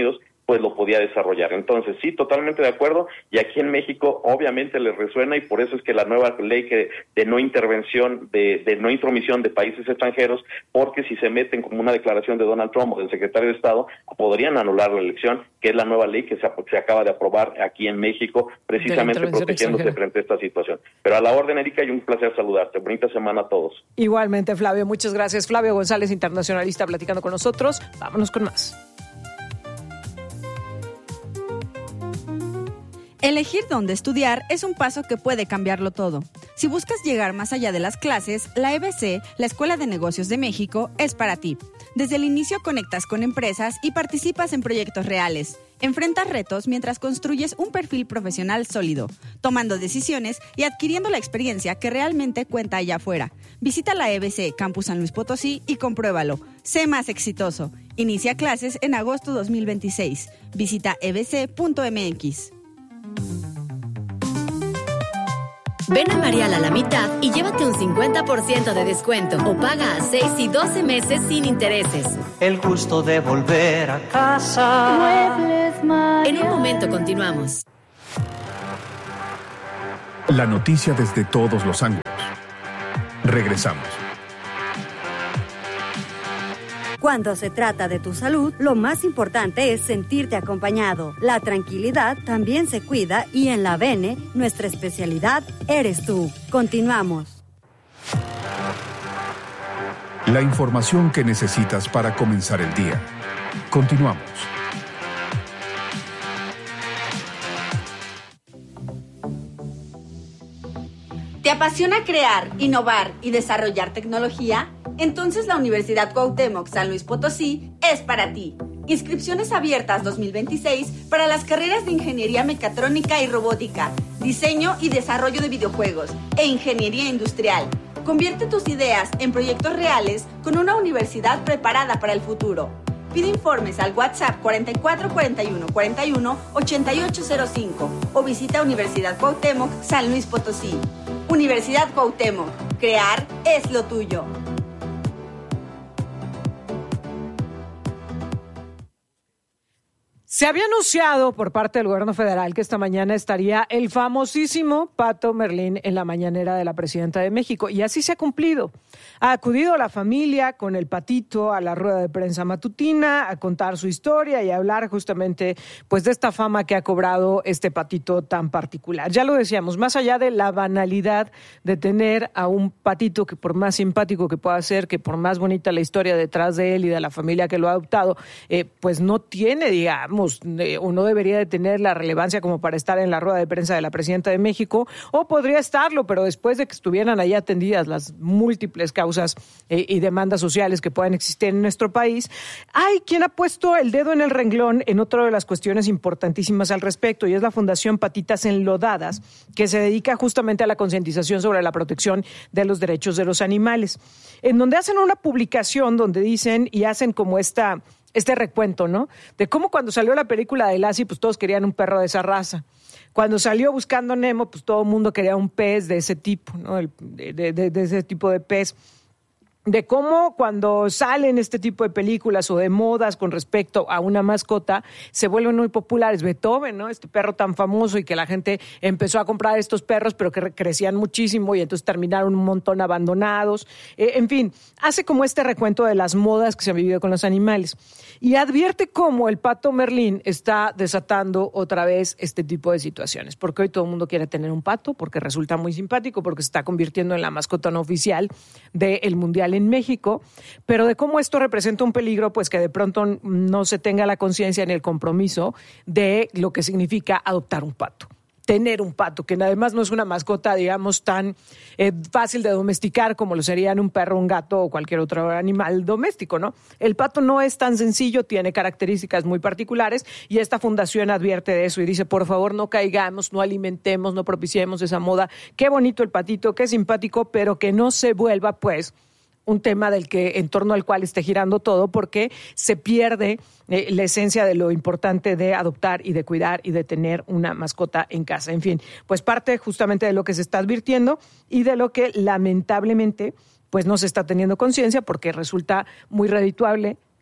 pues lo podía desarrollar. Entonces, sí, totalmente de acuerdo, y aquí en México obviamente les resuena, y por eso es que la nueva ley que de no intervención, de, de no intromisión de países extranjeros, porque si se meten como una declaración de Donald Trump o del secretario de Estado, podrían anular la elección, que es la nueva ley que se, se acaba de aprobar aquí en México, precisamente protegiéndose frente a esta situación. Pero a la orden, Erika, y un placer saludarte. Bonita semana a todos.
Igualmente, Flavio, muchas gracias. Flavio González, internacionalista, platicando con nosotros. Vámonos con más.
Elegir dónde estudiar es un paso que puede cambiarlo todo. Si buscas llegar más allá de las clases, la E B C, la Escuela de Negocios de México, es para ti. Desde el inicio conectas con empresas y participas en proyectos reales. Enfrentas retos mientras construyes un perfil profesional sólido, tomando decisiones y adquiriendo la experiencia que realmente cuenta allá afuera. Visita la E B C Campus San Luis Potosí y compruébalo. Sé más exitoso. Inicia clases en agosto dos mil veintiséis. Visita e b c punto m x.
Ven a Marial a la mitad y llévate un cincuenta por ciento de descuento o paga a seis y doce meses sin intereses.
El gusto de volver a casa.
Muebles Marial. En un momento continuamos.
La noticia desde todos los ángulos. Regresamos.
Cuando se trata de tu salud, lo más importante es sentirte acompañado. La tranquilidad también se cuida y en la Bene, nuestra especialidad eres tú. Continuamos.
La información que necesitas para comenzar el día. Continuamos.
¿Te apasiona crear, innovar y desarrollar tecnología? Entonces la Universidad Cuauhtémoc San Luis Potosí es para ti. Inscripciones abiertas dos mil veintiséis para las carreras de Ingeniería Mecatrónica y Robótica, Diseño y Desarrollo de Videojuegos e Ingeniería Industrial. Convierte tus ideas en proyectos reales con una universidad preparada para el futuro. Pide informes al WhatsApp cuarenta y cuatro cuarenta y uno cuarenta y uno ochenta y ocho cero cinco o visita Universidad Cuauhtémoc San Luis Potosí. Universidad Cuauhtémoc. Crear es lo tuyo.
Se había anunciado por parte del gobierno federal que esta mañana estaría el famosísimo Pato Merlín en la mañanera de la presidenta de México, y así se ha cumplido. Ha acudido la familia con el patito a la rueda de prensa matutina a contar su historia y a hablar justamente pues de esta fama que ha cobrado este patito tan particular. Ya lo decíamos, más allá de la banalidad de tener a un patito que por más simpático que pueda ser, que por más bonita la historia detrás de él y de la familia que lo ha adoptado, eh, pues no tiene, digamos, o no debería de tener la relevancia como para estar en la rueda de prensa de la presidenta de México, o podría estarlo, pero después de que estuvieran ahí atendidas las múltiples causas eh, y demandas sociales que puedan existir en nuestro país, hay quien ha puesto el dedo en el renglón en otra de las cuestiones importantísimas al respecto, y es la Fundación Patitas Enlodadas, que se dedica justamente a la concientización sobre la protección de los derechos de los animales, en donde hacen una publicación donde dicen y hacen como esta este recuento, ¿no? De cómo cuando salió la película de Lassie, pues todos querían un perro de esa raza. Cuando salió Buscando Nemo, pues todo el mundo quería un pez de ese tipo, ¿no? El, de, de, de ese tipo de pez. De cómo cuando salen este tipo de películas o de modas con respecto a una mascota, se vuelven muy populares. Beethoven, ¿no? Este perro tan famoso, y que la gente empezó a comprar estos perros, pero que crecían muchísimo y entonces terminaron un montón abandonados. Eh, en fin, hace como este recuento de las modas que se han vivido con los animales. Y advierte cómo el Pato Merlín está desatando otra vez este tipo de situaciones. Porque hoy todo el mundo quiere tener un pato, porque resulta muy simpático, porque se está convirtiendo en la mascota no oficial del Mundial en México, pero de cómo esto representa un peligro, pues que de pronto no se tenga la conciencia ni el compromiso de lo que significa adoptar un pato. Tener un pato, que además no es una mascota, digamos, tan eh, fácil de domesticar como lo serían un perro, un gato o cualquier otro animal doméstico, ¿no? El pato no es tan sencillo, tiene características muy particulares, y esta fundación advierte de eso y dice, por favor, no caigamos, no alimentemos, no propiciemos esa moda. Qué bonito el patito, qué simpático, pero que no se vuelva, pues, un tema del que en torno al cual esté girando todo, porque se pierde eh, la esencia de lo importante de adoptar y de cuidar y de tener una mascota en casa. En fin, pues parte justamente de lo que se está advirtiendo y de lo que lamentablemente pues no se está teniendo conciencia, porque resulta muy redituable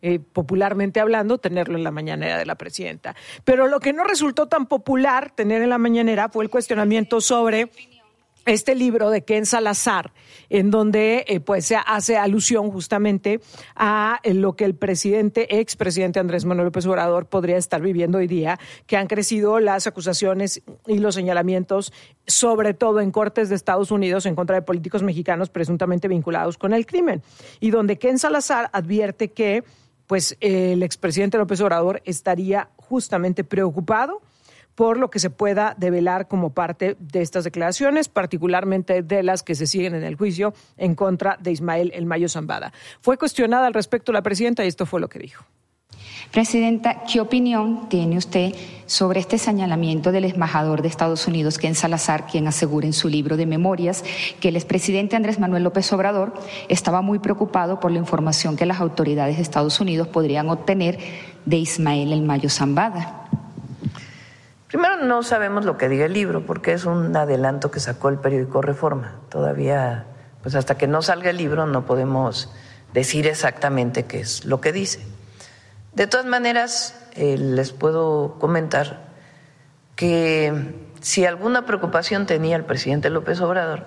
eh, popularmente hablando, tenerlo en la mañanera de la presidenta. Pero lo que no resultó tan popular tener en la mañanera fue el cuestionamiento sobre este libro de Ken Salazar, en donde eh, pues se hace alusión justamente a lo que el presidente, expresidente Andrés Manuel López Obrador podría estar viviendo hoy día, que han crecido las acusaciones y los señalamientos, sobre todo en cortes de Estados Unidos, en contra de políticos mexicanos presuntamente vinculados con el crimen. Y donde Ken Salazar advierte que pues el expresidente López Obrador estaría justamente preocupado por lo que se pueda develar como parte de estas declaraciones, particularmente de las que se siguen en el juicio en contra de Ismael El Mayo Zambada. Fue cuestionada al respecto la presidenta y esto fue lo que dijo.
Presidenta, ¿qué opinión tiene usted sobre este señalamiento del embajador de Estados Unidos, Ken Salazar, quien asegura en su libro de memorias que el expresidente Andrés Manuel López Obrador estaba muy preocupado por la información que las autoridades de Estados Unidos podrían obtener de Ismael El Mayo Zambada?
Primero, no sabemos lo que diga el libro, porque es un adelanto que sacó el periódico Reforma. Todavía, pues hasta que no salga el libro, no podemos decir exactamente qué es lo que dice. De todas maneras, eh, les puedo comentar que si alguna preocupación tenía el presidente López Obrador,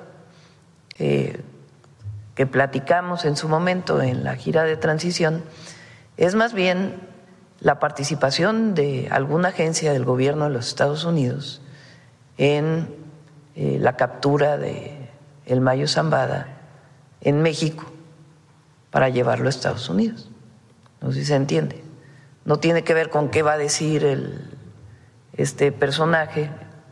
eh, que platicamos en su momento en la gira de transición, es más bien la participación de alguna agencia del gobierno de los Estados Unidos en eh, la captura de El Mayo Zambada en México para llevarlo a Estados Unidos. No sé si se entiende. No tiene que ver con qué va a decir el, este personaje,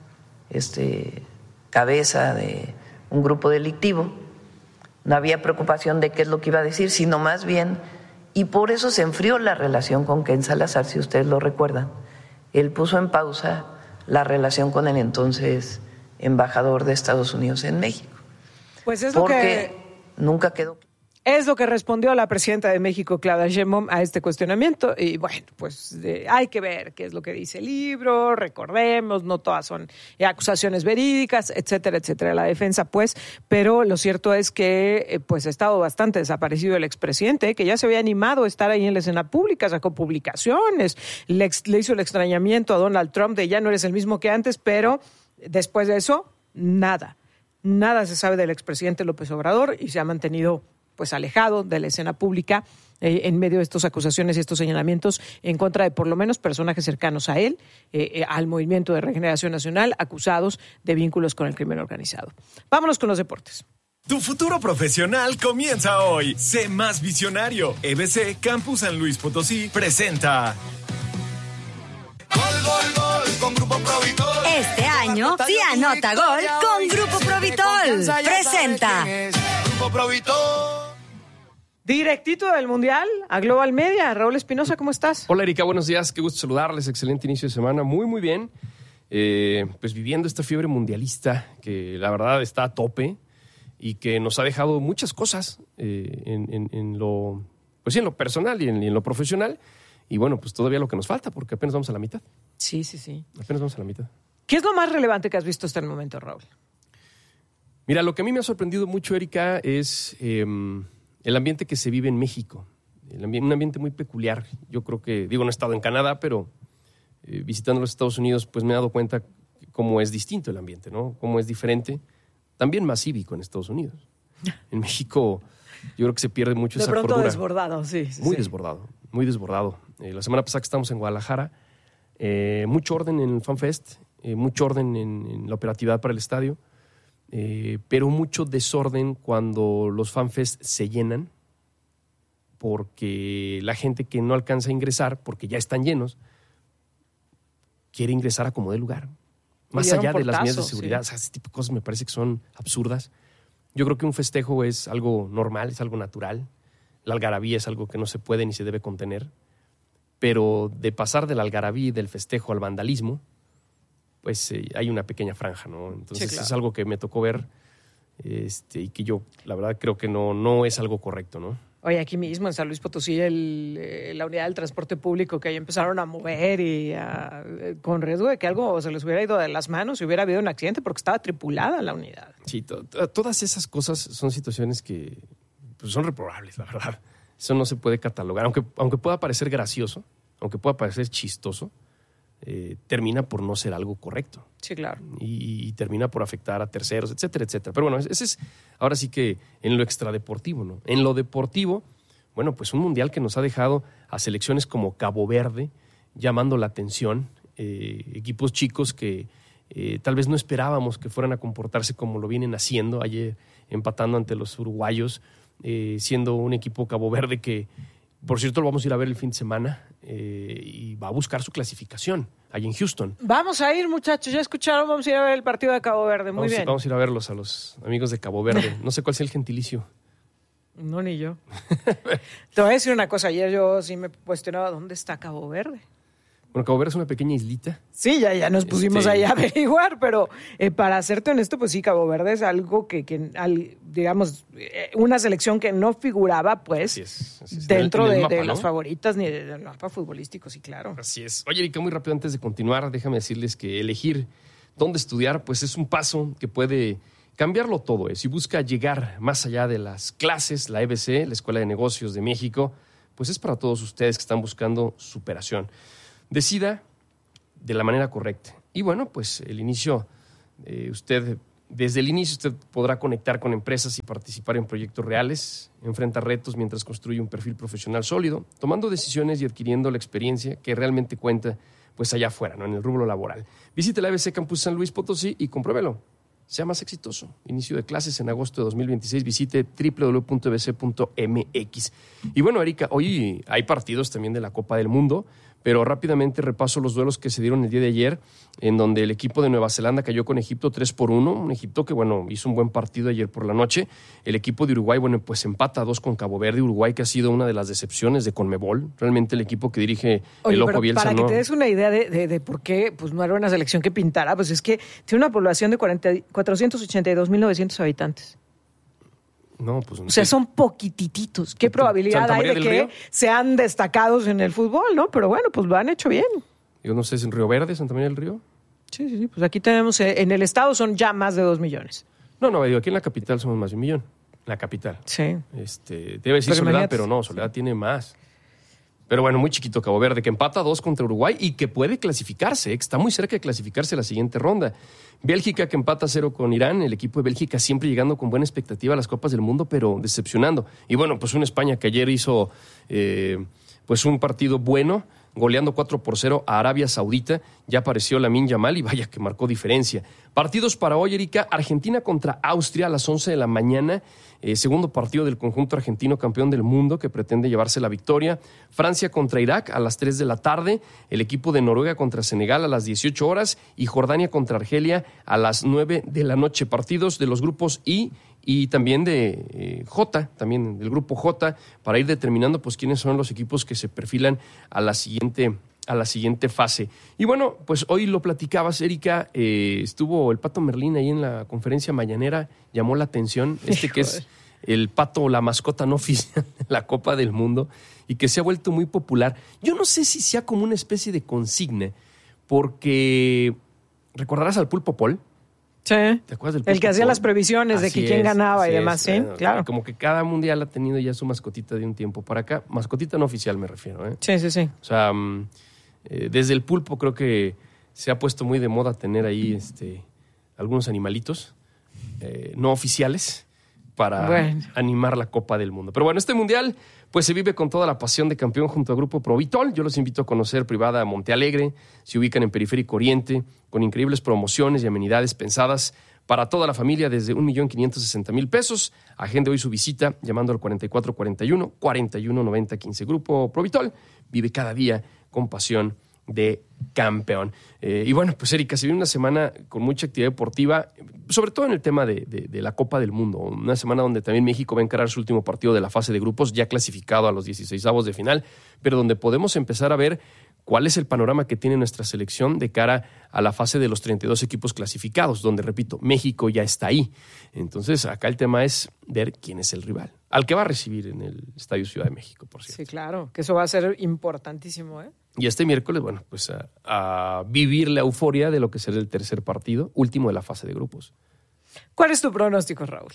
este cabeza de un grupo delictivo. No había preocupación de qué es lo que iba a decir, sino más bien. Y por eso se enfrió la relación con Ken Salazar, si ustedes lo recuerdan. Él puso en pausa la relación con el entonces embajador de Estados Unidos en México.
Pues es lo
porque
que
nunca quedó.
Es lo que respondió la presidenta de México, Claudia Sheinbaum, a este cuestionamiento. Y bueno, pues eh, hay que ver qué es lo que dice el libro, recordemos, no todas son eh, acusaciones verídicas, etcétera, etcétera. La defensa, pues, pero lo cierto es que eh, pues ha estado bastante desaparecido el expresidente, que ya se había animado a estar ahí en la escena pública, sacó publicaciones, le, ex, le hizo el extrañamiento a Donald Trump de ya no eres el mismo que antes, pero después de eso, nada. Nada se sabe del expresidente López Obrador y se ha mantenido pues alejado de la escena pública eh, en medio de estas acusaciones y estos señalamientos en contra de por lo menos personajes cercanos a él, eh, eh, al Movimiento de Regeneración Nacional, acusados de vínculos con el crimen organizado. Vámonos con los deportes.
Tu futuro profesional comienza hoy. Sé más visionario. E B C Campus San Luis Potosí presenta
Gol, gol, gol con Grupo Provitol.
Este año sí anota gol con Grupo Provitol. Presenta
Grupo Provitol.
Directito del Mundial a Global Media. Raúl Espinosa, ¿cómo estás?
Hola, Erika, buenos días. Qué gusto saludarles. Excelente inicio de semana. Muy, muy bien. Eh, pues viviendo esta fiebre mundialista que la verdad está a tope y que nos ha dejado muchas cosas eh, en, en, en lo, pues sí, en lo personal y en, y en lo profesional. Y bueno, pues todavía lo que nos falta, porque apenas vamos a la mitad.
Sí, sí, sí.
Apenas vamos a la mitad.
¿Qué es lo más relevante que has visto hasta el momento, Raúl?
Mira, lo que a mí me ha sorprendido mucho, Erika, es eh, el ambiente que se vive en México. El ambi- un ambiente muy peculiar. Yo creo que, digo, no he estado en Canadá, pero eh, visitando los Estados Unidos, pues me he dado cuenta cómo es distinto el ambiente, ¿no? Cómo es diferente. También más cívico en Estados Unidos. En México, yo creo que se pierde mucho
de
esa
pronto
cordura.
desbordado, sí. sí
muy
sí.
desbordado, muy desbordado. Eh, la semana pasada que estábamos en Guadalajara, eh, mucho orden en el FanFest, eh, mucho orden en, en la operatividad para el estadio, eh, pero mucho desorden cuando los FanFest se llenan, porque la gente que no alcanza a ingresar, porque ya están llenos, quiere ingresar a como dé lugar. Más allá de las medidas de seguridad. Sí. O sea, ese tipo de cosas me parece que son absurdas. Yo creo que un festejo es algo normal, es algo natural. La algarabía es algo que no se puede ni se debe contener. Pero de pasar de la algarabía y del festejo al vandalismo, pues eh, hay una pequeña franja, ¿no? Entonces sí, claro. Es algo que me tocó ver este, y que yo, la verdad, creo que no, no es algo correcto, ¿no?
Oye, aquí mismo en San Luis Potosí, el, eh, la unidad del transporte público que ahí empezaron a mover y a, eh, con riesgo de que algo se les hubiera ido de las manos y hubiera habido un accidente porque estaba tripulada la unidad.
Sí, to- to- todas esas cosas son situaciones que pues, son reprobables, la verdad. Eso no se puede catalogar. Aunque, aunque pueda parecer gracioso, aunque pueda parecer chistoso, eh, termina por no ser algo correcto.
Sí, claro.
Y, y termina por afectar a terceros, etcétera, etcétera. Pero bueno, ese es ahora sí que en lo extradeportivo, ¿no? En lo deportivo, bueno, pues un mundial que nos ha dejado a selecciones como Cabo Verde llamando la atención, eh, equipos chicos que eh, tal vez no esperábamos que fueran a comportarse como lo vienen haciendo, ayer empatando ante los uruguayos, eh, siendo un equipo Cabo Verde que, por cierto, lo vamos a ir a ver el fin de semana eh, y va a buscar su clasificación allí en Houston.
Vamos a ir, muchachos, ya escucharon, vamos a ir a ver el partido de Cabo Verde, muy
vamos,
bien.
Vamos a ir a verlos a los amigos de Cabo Verde. No sé cuál sea el gentilicio.
No, ni yo. Te voy a decir una cosa, ayer yo sí me cuestionaba dónde está Cabo Verde.
Bueno, Cabo Verde es una pequeña islita.
Sí, ya, ya nos pusimos este... ahí a averiguar, pero eh, para serte honesto, pues sí, Cabo Verde es algo que, que al, digamos, eh, una selección que no figuraba, pues, así es, así es. dentro en el, en el de, mapa, de ¿no? las favoritas ni del de mapa futbolístico, sí, claro.
Así es. Oye, Erika, muy rápido antes de continuar, déjame decirles que elegir dónde estudiar, pues es un paso que puede cambiarlo todo. ¿eh? Si busca llegar más allá de las clases, la E B C, la Escuela de Negocios de México, pues es para todos ustedes que están buscando superación. Decida de la manera correcta. Y bueno, pues el inicio, eh, usted, desde el inicio usted podrá conectar con empresas y participar en proyectos reales, enfrenta retos mientras construye un perfil profesional sólido, tomando decisiones y adquiriendo la experiencia que realmente cuenta pues allá afuera, ¿no? En el rubro laboral. Visite la E B C Campus San Luis Potosí y compruébelo. Sea más exitoso. Inicio de clases en agosto de dos mil veintiséis. Visite doble u doble u doble u punto e b c punto m x. Y bueno, Erika, hoy hay partidos también de la Copa del Mundo, pero rápidamente repaso los duelos que se dieron el día de ayer, en donde el equipo de Nueva Zelanda cayó con Egipto tres por uno, un Egipto que, bueno, hizo un buen partido ayer por la noche. El equipo de Uruguay, bueno, pues empata a dos con Cabo Verde. Uruguay, que ha sido una de las decepciones de Conmebol, realmente el equipo que dirige
Oye,
el Ojo Bielsa.
Para
no...
que te des una idea de, de, de por qué pues no era una selección que pintara, pues es que tiene una población de cuatrocientos ochenta y dos mil novecientos habitantes.
No, pues no.
O sea, son poquitititos. ¿Qué probabilidad hay de que Río? sean destacados en el fútbol, no? Pero bueno, pues lo han hecho bien.
Yo no sé, ¿es en Río Verde, Santa María del Río?
Sí, sí, sí. Pues aquí tenemos, eh, en el estado son ya más de dos millones.
No, no, digo, aquí en la capital somos más de un millón. La capital.
Sí.
Este, debe decir Soledad, imagínate. Pero no, Soledad tiene más. Pero bueno, muy chiquito Cabo Verde, que empata a dos contra Uruguay y que puede clasificarse, que está muy cerca de clasificarse a la siguiente ronda. Bélgica, que empata a cero con Irán, el equipo de Bélgica siempre llegando con buena expectativa a las Copas del Mundo, pero decepcionando. Y bueno, pues una España que ayer hizo eh, pues un partido bueno, goleando cuatro por cero a Arabia Saudita. Ya apareció Lamine Yamal y vaya que marcó diferencia. Partidos para hoy, Erika. Argentina contra Austria a las once de la mañana. Eh, segundo partido del conjunto argentino campeón del mundo que pretende llevarse la victoria. Francia contra Irak a las tres de la tarde. El equipo de Noruega contra Senegal a las dieciocho horas. Y Jordania contra Argelia a las nueve de la noche. Partidos de los grupos I y también de eh, J, también del grupo J, para ir determinando pues quiénes son los equipos que se perfilan a la siguiente a la siguiente fase. Y bueno, pues hoy lo platicabas, Erika, eh, estuvo el Pato Merlín ahí en la conferencia mañanera, llamó la atención, este que es el pato, la mascota no oficial de la Copa del Mundo y que se ha vuelto muy popular. Yo no sé si sea como una especie de consigna, porque ¿recordarás al Pulpo Paul?
Sí.
¿Te acuerdas del Pulpo
El que hacía
Paul?
las previsiones
Así
de que quién
es,
ganaba y
es,
demás, sí,
bueno,
claro.
Como que cada mundial ha tenido ya su mascotita de un tiempo para acá. Mascotita no oficial me refiero, ¿eh?
Sí, sí, sí.
O sea, um, eh, desde el Pulpo creo que se ha puesto muy de moda tener ahí este, algunos animalitos eh, no oficiales para bueno. animar la Copa del Mundo. Pero bueno, este mundial pues se vive con toda la pasión de campeón junto al Grupo Provitol. Yo los invito a conocer Privada Montealegre. Se ubican en Periférico Oriente, con increíbles promociones y amenidades pensadas para toda la familia desde un millón quinientos sesenta mil pesos. Agende hoy su visita llamando al cuarenta y cuatro cuarenta y uno, cuarenta y uno noventa quince. Grupo Provitol vive cada día con pasión de campeón. Eh, y bueno, pues Erika, se viene una semana con mucha actividad deportiva, sobre todo en el tema de, de, de la Copa del Mundo. Una semana donde también México va a encarar su último partido de la fase de grupos, ya clasificado a los dieciseisavos de final, pero donde podemos empezar a ver cuál es el panorama que tiene nuestra selección de cara a la fase de los treinta y dos equipos clasificados, donde, repito, México ya está ahí. Entonces, acá el tema es ver quién es el rival, al que va a recibir en el Estadio Ciudad de México, por cierto.
Sí, claro, que eso va a ser importantísimo, ¿eh?
Y este miércoles, bueno, pues a, a vivir la euforia de lo que será el tercer partido, último de la fase de grupos.
¿Cuál es tu pronóstico, Raúl?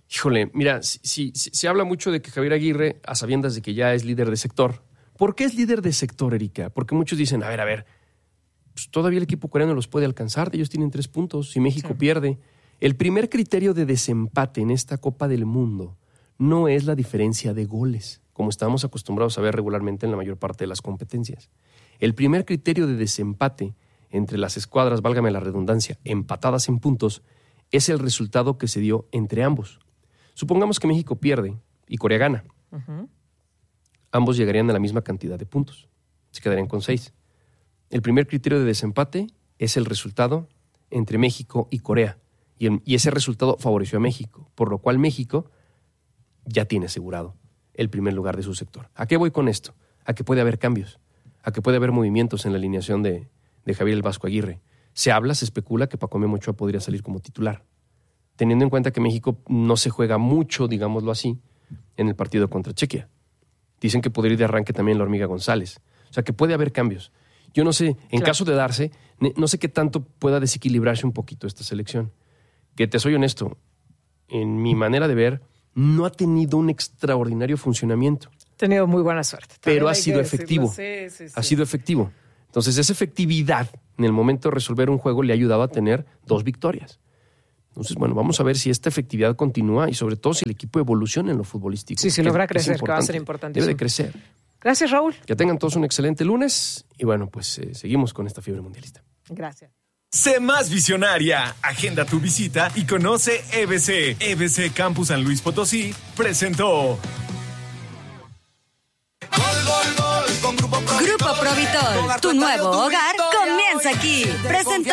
Híjole, mira, si, si, si, se habla mucho de que Javier Aguirre, a sabiendas de que ya es líder de sector. ¿Por qué es líder de sector, Erika? Porque muchos dicen, a ver, a ver, pues todavía el equipo coreano los puede alcanzar, ellos tienen tres puntos, si México sí. pierde. El primer criterio de desempate en esta Copa del Mundo no es la diferencia de goles, como estamos acostumbrados a ver regularmente en la mayor parte de las competencias. El primer criterio de desempate entre las escuadras, válgame la redundancia, empatadas en puntos, es el resultado que se dio entre ambos. Supongamos que México pierde y Corea gana. Uh-huh. Ambos llegarían a la misma cantidad de puntos. Se quedarían con seis. El primer criterio de desempate es el resultado entre México y Corea. Y, el, y ese resultado favoreció a México, por lo cual México ya tiene asegurado el primer lugar de su sector. ¿A qué voy con esto? A que puede haber cambios, a que puede haber movimientos en la alineación de, de Javier el Vasco Aguirre. Se habla, se especula que Paco Memo Ochoa podría salir como titular, teniendo en cuenta que México no se juega mucho, digámoslo así, en el partido contra Chequia. Dicen que podría ir de arranque también la Hormiga González. O sea, que puede haber cambios. Yo no sé, en claro. caso de darse, no sé qué tanto pueda desequilibrarse un poquito esta selección. Que te soy honesto, en mi manera de ver, no ha tenido un extraordinario funcionamiento.
Ha tenido muy buena suerte.
Pero ha sido efectivo. Sí, sí, sí. Ha sido efectivo. Entonces, esa efectividad en el momento de resolver un juego le ha ayudado a tener dos victorias. Entonces, bueno, vamos a ver si esta efectividad continúa y sobre todo si el equipo evoluciona en lo futbolístico.
Sí, si logra crecer, que va a ser importante.
Debe de crecer.
Gracias, Raúl.
Que tengan todos un excelente lunes y bueno, pues eh, seguimos con esta fiebre mundialista.
Gracias.
Sé más visionaria. Agenda tu visita y conoce E B C. E B C Campus San Luis Potosí presentó
Grupo Provitol, tu nuevo hogar comienza aquí. Presentó.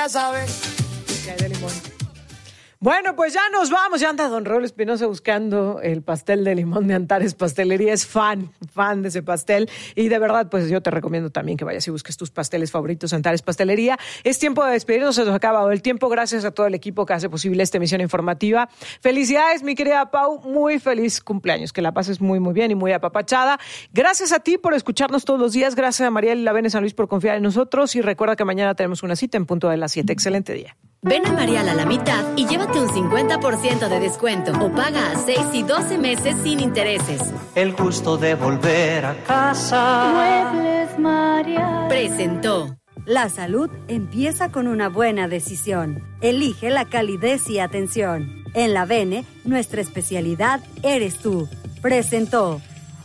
Bueno, pues ya nos vamos. Ya anda don Raúl Espinosa buscando el pastel de limón de Antares Pastelería. Es fan, fan de ese pastel. Y de verdad, pues yo te recomiendo también que vayas y busques tus pasteles favoritos Antares Pastelería. Es tiempo de despedirnos, se nos ha acabado el tiempo. Gracias a todo el equipo que hace posible esta emisión informativa. Felicidades, mi querida Pau. Muy feliz cumpleaños. Que la pases muy, muy bien y muy apapachada. Gracias a ti por escucharnos todos los días. Gracias a Mariel Lavene San Luis por confiar en nosotros. Y recuerda que mañana tenemos una cita en punto de las siete. Excelente día.
Ven a Marial a la mitad y llévate un cincuenta por ciento de descuento o paga a seis y doce meses sin intereses.
El gusto de volver a casa.
Muebles Marial. Presentó.
La salud empieza con una buena decisión. Elige la calidez y atención. En la Vene, nuestra especialidad eres tú. Presentó.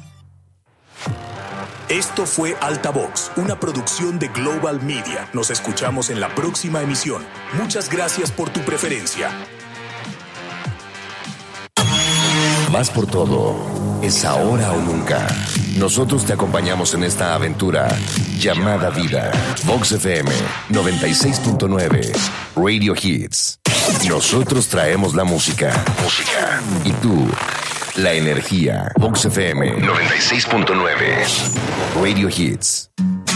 Esto fue Altavox, una producción de Global Media. Nos escuchamos en la próxima emisión. Muchas gracias por tu preferencia.
Más por todo, es ahora o nunca. Nosotros te acompañamos en esta aventura llamada vida. Vox F M noventa y seis punto nueve, Radio Hits. Nosotros traemos la música. Música. Y tú, la energía. Vox F M noventa y seis punto nueve, Radio Hits.